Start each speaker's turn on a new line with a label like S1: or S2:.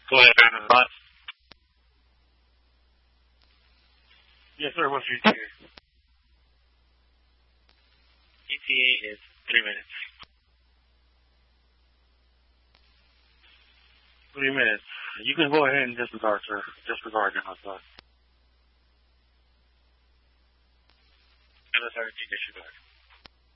S1: Go ahead, Brandon. Thoughts?
S2: Yes, sir. What's your ETA?
S1: ETA is 3 minutes.
S2: 3 minutes. You can go ahead and disregard, sir. Disregard your thoughts.
S1: MS-17 disregard.